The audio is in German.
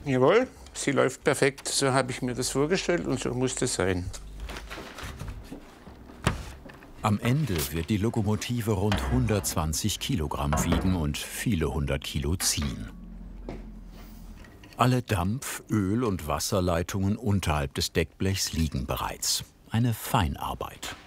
Jawohl, sie läuft perfekt. So habe ich mir das vorgestellt und so muss das sein. Am Ende wird die Lokomotive rund 120 Kilogramm wiegen und viele hundert Kilo ziehen. Alle Dampf-, Öl- und Wasserleitungen unterhalb des Deckblechs liegen bereits. Eine Feinarbeit.